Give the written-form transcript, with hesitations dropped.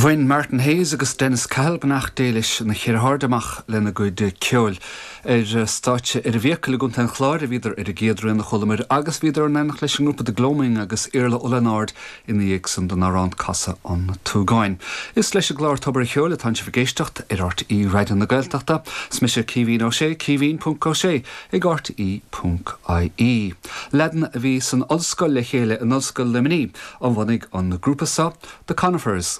Bhain Martin Hayes agus Dennis Cahill nach déilis na chéarthardamach lena go de ceol stáitse a bhécala gon tan chláir viidir a géadrú na cholamir agus viidir nenach leis an grúpa de glóming agus Iarla Ulanard in dhéag san don arán casa an túgáin. Is leis a glár tobar a cheol a tan se vergéistecht art í reidan na gailteachta, smise Cíhín ó sé, cíhín.co ag art.ie. Ledan a bhí san ollscoil le chéile an ollscoil lemení an bhanig an na grúpa sa, the Conifers.